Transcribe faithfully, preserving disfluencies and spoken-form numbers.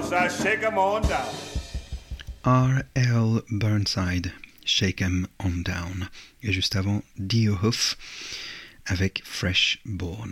ça shake 'em on down. R L Burnside, Shake 'em on Down. Et juste avant, Dio Huff avec Fresh Born.